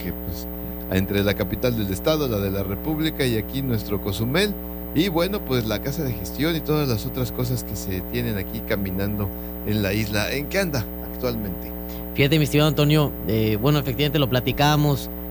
que pues entre la capital del estado, la de la República y aquí nuestro Cozumel, y bueno, pues la casa de gestión y todas las otras cosas que se tienen aquí caminando en la isla. ¿En qué anda actualmente? Fíjate, mi estimado Antonio, bueno, efectivamente lo platicábamos.